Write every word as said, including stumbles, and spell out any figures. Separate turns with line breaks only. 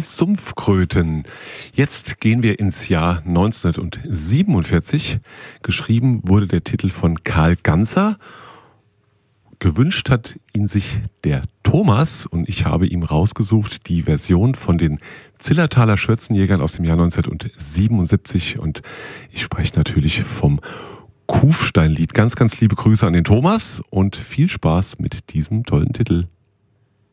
Sumpfkröten. Jetzt gehen wir ins Jahr neunzehnhundertsiebenundvierzig. Geschrieben wurde der Titel von Karl Ganzer. Gewünscht hat ihn sich der Thomas und ich habe ihm rausgesucht die Version von den Zillertaler Schürzenjägern aus dem Jahr neunzehnhundertsiebenundsiebzig und ich spreche natürlich vom Kufsteinlied. Ganz, ganz liebe Grüße an den Thomas und viel Spaß mit diesem tollen Titel.